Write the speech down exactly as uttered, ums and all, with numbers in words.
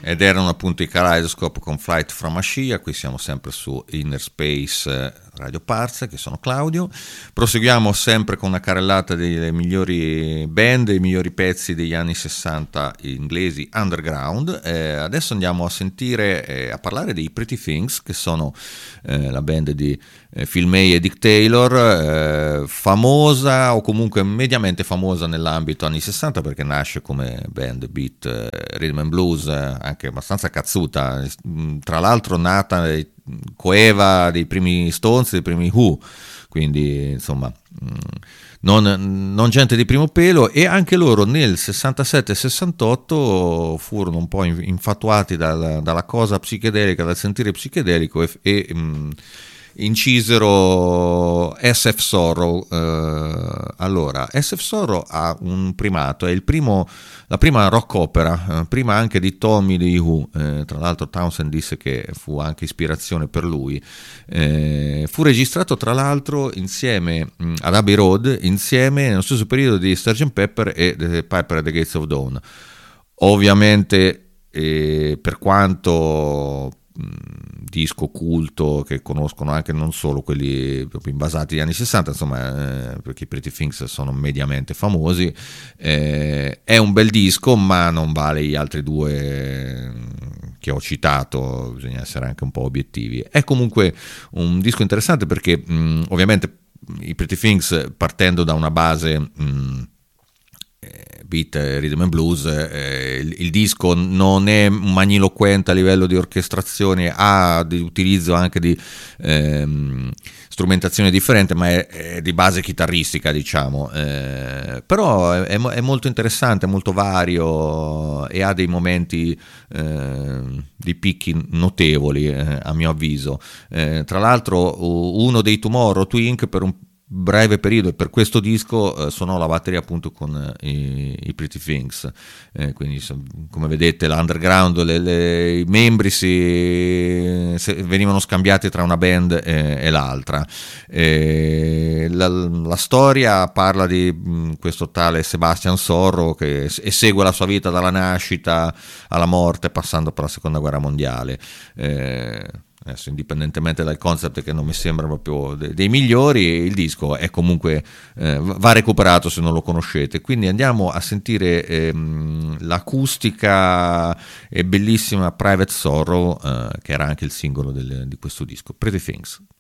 ed erano appunto i Kaleidoscope con Flight from Ashia. Qui siamo sempre su Inner Space Radio Parse, che sono Claudio. Proseguiamo sempre con una carrellata delle migliori band, dei migliori pezzi degli anni sessanta inglesi underground. Eh, adesso andiamo a sentire, eh, a parlare dei Pretty Things, che sono eh, la band di eh, Phil May e Dick Taylor, eh, famosa o comunque mediamente famosa nell'ambito anni sessanta, perché nasce come band beat, eh, rhythm and blues, eh, anche abbastanza cazzuta, tra l'altro nata coeva dei primi Stones, dei primi Who, quindi insomma non, non gente di primo pelo, e anche loro nel sessantasette sessantotto furono un po' infatuati dalla, dalla cosa psichedelica, dal sentire psichedelico, e, e mh, incisero S F Sorrow. Eh, allora, S F Sorrow ha un primato, è il primo, la prima rock opera, eh, prima anche di Tommy dei Who. Eh, tra l'altro Townsend disse che fu anche ispirazione per lui. Eh, fu registrato tra l'altro insieme mh, ad Abbey Road, insieme nello stesso periodo di sergeant Pepper e The Piper at the Gates of Dawn. Ovviamente, eh, per quanto disco culto che conoscono anche non solo quelli proprio basati negli anni sessanta, insomma, eh, perché i Pretty Things sono mediamente famosi, eh, è un bel disco, ma non vale gli altri due che ho citato, bisogna essere anche un po' obiettivi. È comunque un disco interessante perché mh, ovviamente i Pretty Things, partendo da una base mh, beat, rhythm and blues, eh, il, il disco non è magniloquente a livello di orchestrazione, ha di utilizzo anche di ehm, strumentazione differente, ma è, è di base chitarristica, diciamo, eh, però è, è molto interessante, è molto vario e ha dei momenti eh, di picchi notevoli, eh, a mio avviso. Eh, tra l'altro uno dei Tomorrow Twink per un breve periodo, e per questo disco eh, suonò la batteria appunto con eh, i, i Pretty Things, eh, quindi come vedete l'underground, le, le, i membri si, si venivano scambiati tra una band e, e l'altra. E la, la storia parla di mh, questo tale Sebastian Sorrow che e segue la sua vita dalla nascita alla morte, passando per la seconda guerra mondiale. eh, Adesso, indipendentemente dal concept, che non mi sembra proprio de- dei migliori, il disco è comunque eh, va recuperato se non lo conoscete. Quindi andiamo a sentire ehm, l'acustica e bellissima Private Sorrow, eh, che era anche il singolo del, di questo disco, Pretty Things.